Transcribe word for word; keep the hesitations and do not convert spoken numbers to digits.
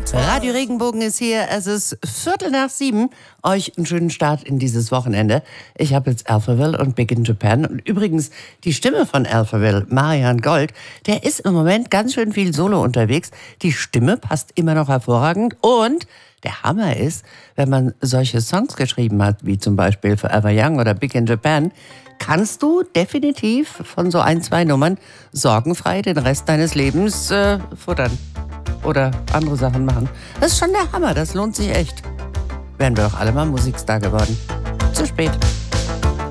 Radio Regenbogen ist hier. Es ist Viertel nach sieben. Euch einen schönen Start in dieses Wochenende. Ich habe jetzt Alphaville und Big in Japan. Und übrigens, die Stimme von Alphaville, Marian Gold, der ist im Moment ganz schön viel Solo unterwegs. Die Stimme passt immer noch hervorragend. Und der Hammer ist, wenn man solche Songs geschrieben hat, wie zum Beispiel Forever Young oder Big in Japan, kannst du definitiv von so ein, zwei Nummern sorgenfrei den Rest deines Lebens äh, futtern. Oder andere Sachen machen. Das ist schon der Hammer, das lohnt sich echt. Wären wir doch alle mal Musikstar geworden. Zu spät.